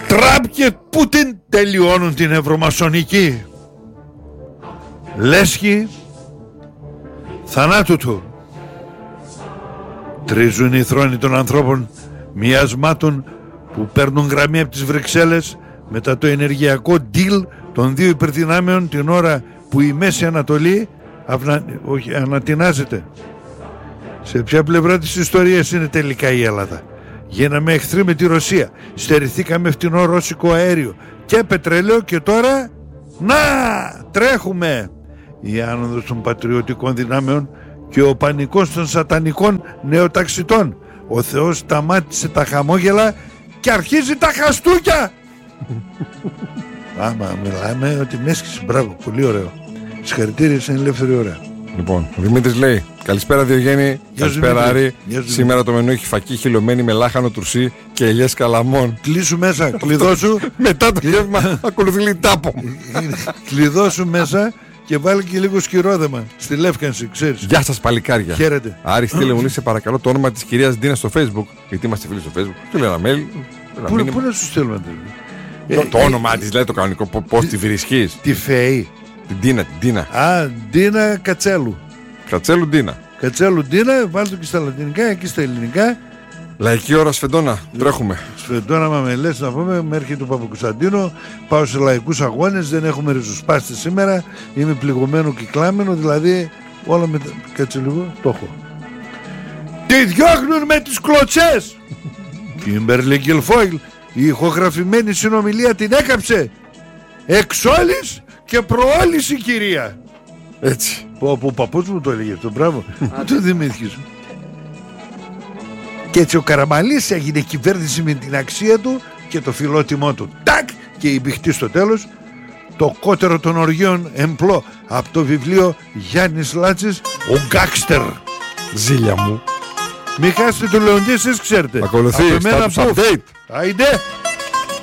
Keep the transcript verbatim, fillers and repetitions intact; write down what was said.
Τραμπ και Πούτιν τελειώνουν την ευρωμασονική. Λέσχη θανάτου του. Τρίζουν οι θρόνοι των ανθρώπων μοιασμάτων που παίρνουν γραμμή από τις Βρυξέλλες μετά το ενεργειακό deal των δύο υπερδυνάμεων την ώρα που η Μέση Ανατολή ανα... όχι, ανατινάζεται. Σε ποια πλευρά της ιστορίας είναι τελικά η Ελλάδα? Γίναμε εχθροί με τη Ρωσία, στερηθήκαμε φτηνό ρώσικο αέριο και πετρέλαιο και τώρα να τρέχουμε. Η άνοδος των πατριωτικών δυνάμεων και ο πανικός των σατανικών νεοταξιτών. Ο Θεός σταμάτησε τα χαμόγελα και αρχίζει τα χαστούκια. Άμα μιλάμε ότι με έσκησε. Μπράβο, πολύ ωραίο. Συγχαρητήρια στην ελεύθερη ώρα. Λοιπόν, ο Δημήτρης λέει: καλησπέρα Διογέννη, καλησπέρα Άρη. Σήμερα το μενού έχει φακή χυλωμένη με λάχανο τουρσί και ελιές καλαμών. Κλείσου μέσα, κλειδώσου. Μετά το γεύμα ακολουθεί λιτάπο. Κλειδώσου μέσα και βάλει και λίγο σκυρόδεμα στη λεύκανση, ξέρεις. Γεια σας παλικάρια. Χαίρετε. Άρη, στείλε μου σε παρακαλώ το όνομα της κυρίας Ντίνα στο Facebook. Γιατί είμαστε φίλοι στο Facebook. Στείλε ένα mail. Πού, πού να σου στείλουμε το, το όνομά της, λέει το κανονικό. Πώς τη βρίσκεις? Τη Φέη. Την Ντίνα, την Ντίνα. Α, Ντίνα Κατσέλου. Κατσέλου Ντίνα. Κατσέλου Ντίνα, βάλτε και στα λατινικά, εκεί στα ελληνικά. Λαϊκή ώρα Σφεντόνα, τρέχουμε. Σφεντόνα, μα με λες να πούμε, με έρχεται ο Παπακοσταντίνο. Πάω σε λαϊκούς αγώνες, δεν έχουμε ριζοσπάστη σήμερα. Είμαι πληγωμένο κυκλάμενο, δηλαδή όλα με. Κάτσε λίγο, το έχω. Τι διώχνουν με τις κλωτσές! Κίμπερλι Γκιλφόιλ, η ηχογραφημένη συνομιλία την έκαψε. Εξόλης και προόληση, κυρία. Έτσι. Που ο παππούς μου το έλεγε αυτό, μπράβο. Το θυμήθηκες. Και έτσι ο Καραμαλής έγινε κυβέρνηση με την αξία του και το φιλότιμό του. Τάκ! Και η μπηχτή στο τέλος. Το κότερο των οργείων εμπλό από το βιβλίο Γιάννης Λάτσης, ο Γκάκστερ. Ζήλια μου. Μην χάσετε το Λεοντή, εσείς ξέρετε. Ακολουθεί, status update. Άιντε.